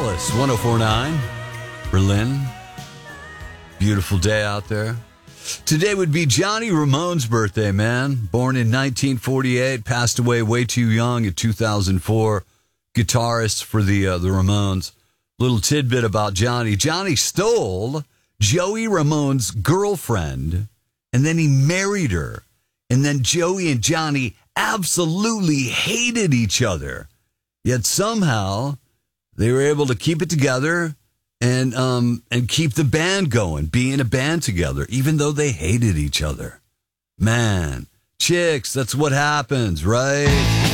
Alice, 104.9, Berlin. Beautiful day out there. Today would be Johnny Ramone's birthday, man. Born in 1948, passed away way too young in 2004. Guitarist for the Ramones. Little tidbit about Johnny. Johnny stole Joey Ramone's girlfriend, and then he married her. And then Joey and Johnny absolutely hated each other. Yet somehow they were able to keep it together and keep the band going, be in a band together, even though they hated each other. Man, chicks, that's what happens, right?